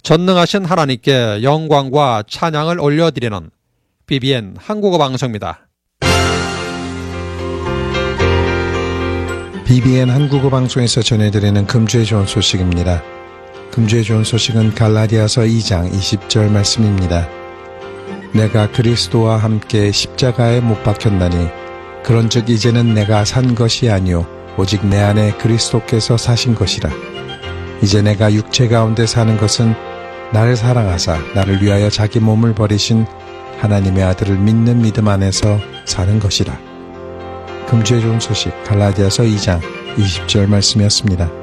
전능하신 하나님께 영광과 찬양을 올려드리는 BBN 한국어 방송입니다. BBN 한국어 방송에서 전해드리는 금주의 좋은 소식입니다. 금주의 좋은 소식은 갈라디아서 2장 20절 말씀입니다. 내가 그리스도와 함께 십자가에 못 박혔나니 그런즉 이제는 내가 산 것이 아니요 오직 내 안에 그리스도께서 사신 것이라. 이제 내가 육체 가운데 사는 것은 나를 사랑하사 나를 위하여 자기 몸을 버리신 하나님의 아들을 믿는 믿음 안에서 사는 것이라. 금주의 좋은 소식 갈라디아서 2장 20절 말씀이었습니다.